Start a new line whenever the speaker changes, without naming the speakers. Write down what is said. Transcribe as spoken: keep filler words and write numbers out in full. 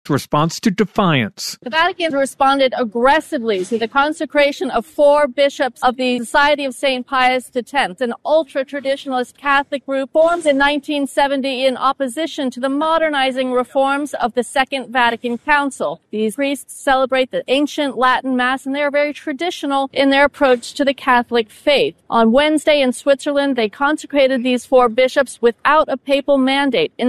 response to defiance.
The Vatican responded aggressively to the consecration of four bishops of the Society of Saint Pius X, an ultra-traditionalist Catholic group formed in nineteen seventy in opposition to the modernizing reforms of the Second Vatican Council. These priests celebrate the ancient Latin Mass, and they are very traditional in their approach to the Catholic faith. On Wednesday in Switzerland, they consecrated these four bishops without a papal mandate. In